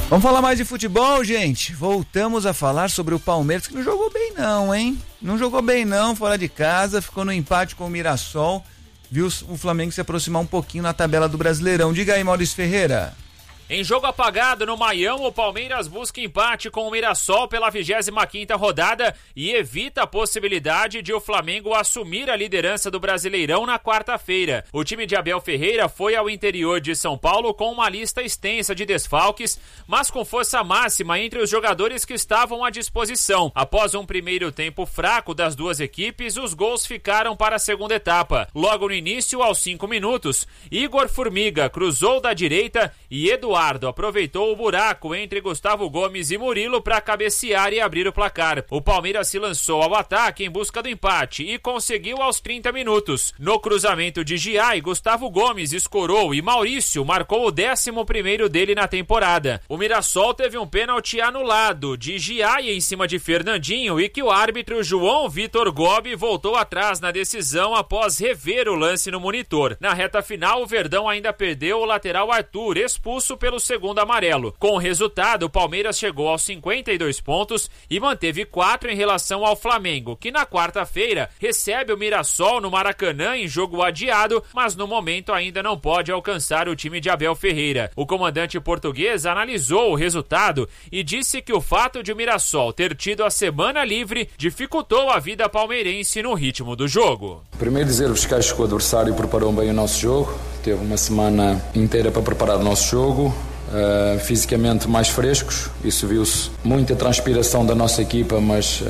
Vamos falar mais de futebol, gente? Voltamos a falar sobre o Palmeiras, que não jogou bem não, hein? Não jogou bem não, fora de casa, ficou no empate com o Mirassol, viu o Flamengo se aproximar um pouquinho na tabela do Brasileirão. Diga aí, Maurício Ferreira. Em jogo apagado no Maião, o Palmeiras busca empate com o Mirassol pela 25ª rodada e evita a possibilidade de o Flamengo assumir a liderança do Brasileirão na quarta-feira. O time de Abel Ferreira foi ao interior de São Paulo com uma lista extensa de desfalques, mas com força máxima entre os jogadores que estavam à disposição. Após um primeiro tempo fraco das duas equipes, os gols ficaram para a segunda etapa. Logo no início, aos 5 minutos, Igor Formiga cruzou da direita e Eduardo aproveitou o buraco entre Gustavo Gomes e Murilo para cabecear e abrir o placar. O Palmeiras se lançou ao ataque em busca do empate e conseguiu aos 30 minutos. No cruzamento de Giai, Gustavo Gomes escorou e Maurício marcou o 11º dele na temporada. O Mirassol teve um pênalti anulado de Giai em cima de Fernandinho e que o árbitro João Vitor Gobi voltou atrás na decisão após rever o lance no monitor. Na reta final, o Verdão ainda perdeu o lateral Arthur, expulso pelo segundo amarelo. Com o resultado, o Palmeiras chegou aos 52 pontos e manteve 4 em relação ao Flamengo, que na quarta-feira recebe o Mirassol no Maracanã em jogo adiado, mas no momento ainda não pode alcançar o time de Abel Ferreira. O comandante português analisou o resultado e disse que o fato de o Mirassol ter tido a semana livre dificultou a vida palmeirense no ritmo do jogo. Primeiro dizer-vos que acho que o adversário preparou bem o nosso jogo, teve uma semana inteira para preparar o nosso jogo, fisicamente mais frescos, isso viu-se muita transpiração da nossa equipa, mas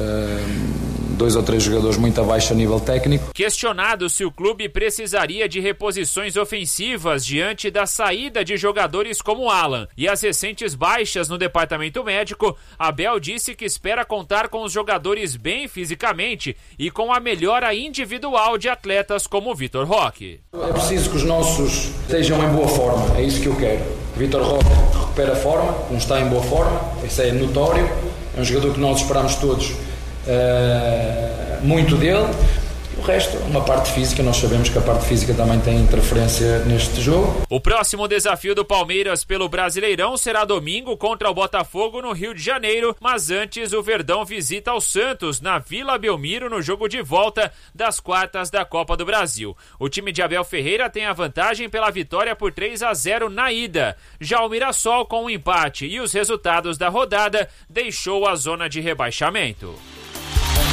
2 ou 3 jogadores muito abaixo a nível técnico. Questionado se o clube precisaria de reposições ofensivas diante da saída de jogadores como Alan e as recentes baixas no departamento médico, Abel disse que espera contar com os jogadores bem fisicamente e com a melhora individual de atletas como Vitor Roque. É preciso que os nossos estejam em boa forma, é isso que eu quero. Vitor Roque recupera a forma, não está em boa forma, isso é notório, é um jogador que nós esperamos todos muito dele. O resto, uma parte física, nós sabemos que a parte física também tem interferência neste jogo. O próximo desafio do Palmeiras pelo Brasileirão será domingo contra o Botafogo no Rio de Janeiro, mas antes o Verdão visita o Santos na Vila Belmiro no jogo de volta das quartas da Copa do Brasil. O time de Abel Ferreira tem a vantagem pela vitória por 3-0 na ida. Já o Mirassol, com o empate e os resultados da rodada, deixou a zona de rebaixamento.